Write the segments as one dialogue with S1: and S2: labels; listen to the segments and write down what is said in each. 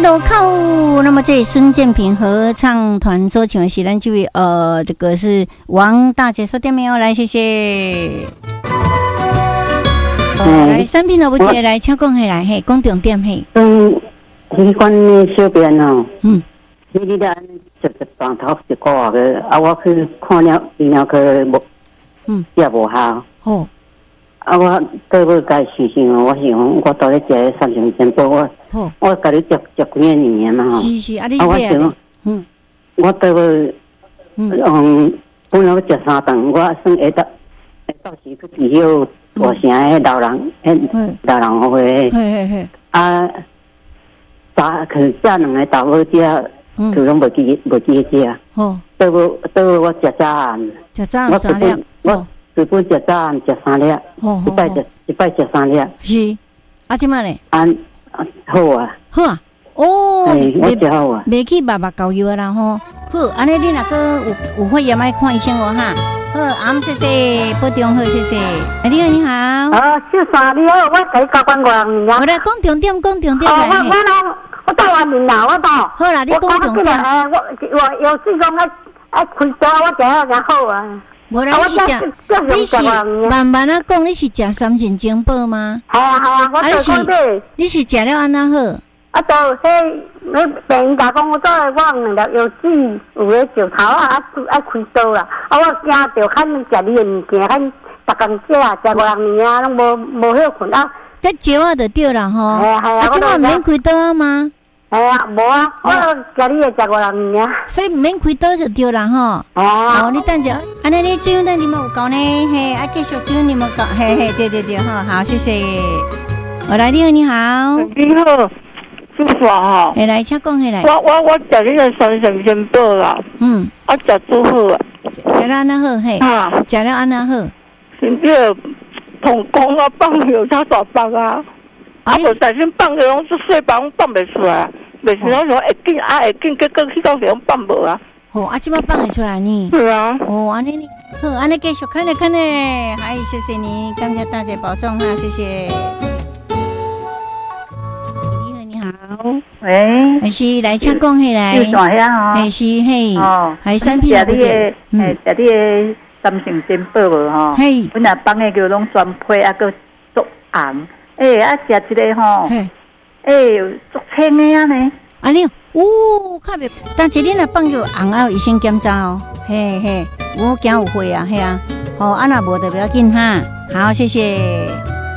S1: 路口。那么这孙建平合唱团所请的是咱这位这个是王大姐说对没有？来，谢谢。来，产品都不接来，请讲起来，嘿，讲重点嘿。
S2: 迄款的小便哦，你咧直棒头一个啊个，我去看了泌尿科无，也无效。哦，我对我家想想，我想我到咧食三重健保，我家己食几年嘛吼。是，你我想，我对我，本来我食3顿，我算会到时去治疗大城迄老人会，可能食2个豆腐食，就拢无记食。哦，对我食早暗，我基本食早暗食3粒，一摆食3粒。是，即摆咧？好啊，好啊。哦，我食好啊。袂去肉高油啦吼。好，安尼你若个有肺炎爱看医生哦哈。好，谢谢，保重好，谢谢。你好，你好。小三你好，我甲你交关个。我来讲重点，来。我到外面啦，我到。好啦，你讲重点。我有事讲爱开刀，我食了好啊。无啦，你是慢慢啊讲，你是食3重健保吗？系啊，我做讲的。你是食了安那好？就迄病人甲讲，我做我2粒药水，有咧石头啊，爱开刀啦。我惊着看食你的物件，看逐工食5、6年啊，拢无休困啊。这招啊就对啦吼。系啊，即摆免开刀吗？系啊，无啊，我食你的5、6年啊。所以免开刀就对啦吼。哦，你等下，安尼你酒等你们有够呢？嘿，啊继续酒你们够，嘿，对，好，谢谢。我来，你好，你好。你好。舒服哈，来，请讲起来。我食你个3重健保啦，我食煮好啊，食了安那好嘿，食了安那好，身体膀胱啊放有啥大放啊，无但是放个拢是细放放袂出来，袂是那种会紧，结果去到时拢放无啊。哦，即摆放会出来呢？是啊。哦，安尼好，安尼继续看咧，嗨，谢谢你，感谢大姐保重哈，谢谢。好，喂，还是来请讲起来，就大遐吼，还是嘿，还产品也不错，食你的3重健保无吼，嘿，阮若放的叫拢全皮啊，个足红，食一个吼，足清的安尼，安尼，较袂，但是你若放叫红啊，医生检查哦，嘿，我惊有血啊，嘿啊，安若无就不要紧哈，好，谢谢。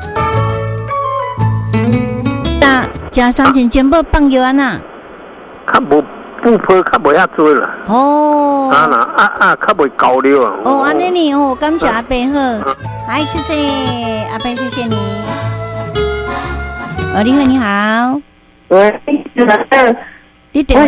S2: 食3重健保放药安那，较无补血，较无遐多啦。哦，较袂高了啊。哦，安尼呢，感谢阿伯好，嗨，谢谢阿伯，谢谢你。你好，你好。喂，你电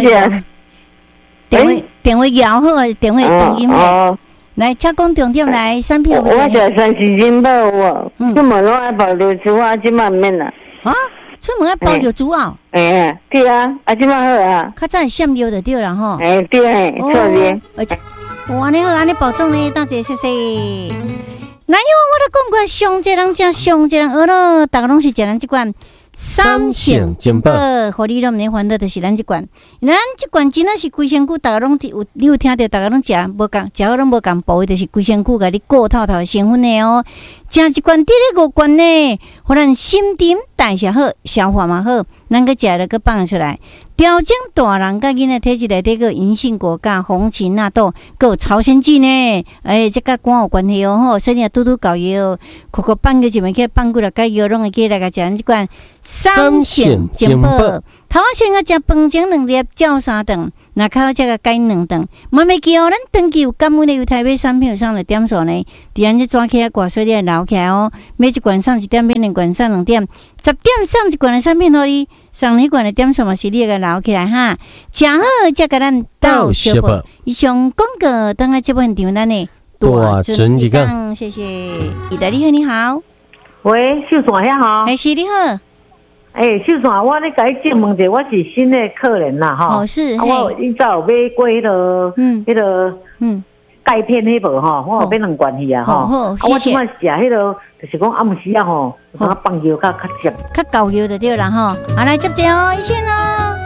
S2: 话摇好，电话录音好。来，请讲重点来，产品有。我食3重健保哦，出门拢爱保留住啊，即摆唔免啦。啊？出门要包药煮啊？对啊，即摆好啊。较早会闪药就对啦吼。对，错的。安尼好，安尼保重呢，大姐，谢谢。哪有我都讲过，上一人食，上一人学咯，大家拢是食咱即款3重健保，互你拢毋免烦恼，就是咱即款。咱即款真的是规身躯，大家拢有，你有听到？大家拢食无共，食好拢无共补，就是规身躯，甲你过透透成分的哦。食一罐得咧5罐呢，互咱心沉代谢好，消化嘛好，咱个食了个放出来，调整大人甲囡仔体质内底个银杏果甲红芩纳豆，个有超生剂呢。这甲肝有关系哦吼，所以拄搞药，快放个就袂去放过来，甲药拢会去来甲食咱即罐3重健保。头先个食饭前2粒，照3顿，那靠这个改2顿。莫袂记哦，咱长期有感恩的有台北产品有上的点数呢，伫安尼抓起来挂水你留起来哦。每一罐上1点，每2罐上2点，10点上1罐的产品互你，上2罐的点数嘛是你个留起来哈。吃好才甲咱到小报。以上广告等下这部现场咱呢大准一讲，谢谢。意大利你好，喂，秀爽呀好，还是你好。秀爽，我咧甲你证问者，我是新的客人啦，吼。哦，是。我以早有买过迄个钙片迄部吼，我有买2罐去啊，吼。我即摆食迄个，就是讲暗时啊吼，有当放药较接，较高药就对啦，吼。好来接者哦，一线哦。好，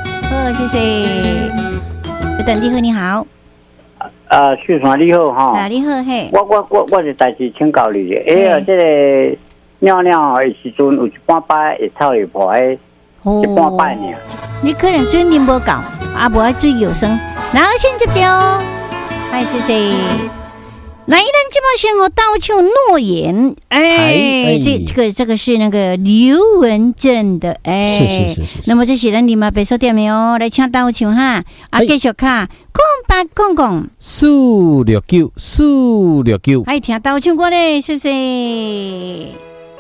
S1: 谢谢。有等你好，你好。
S3: 秀传你好哈。
S1: 你好嘿。
S3: 我是代志请教你的。这个尿尿的时阵有一半摆会臭会破的，一半摆呢。
S1: 你可能水啉无够，无爱水有酸，然后先接掉。谢谢。来，咱这么先和道歉诺言，这个是那个刘文正的，
S4: 是。
S1: 那么这是咱立马白说点没有？来请道歉哈，继续卡空469，
S4: 469，
S1: 听道歉过嘞，谢谢。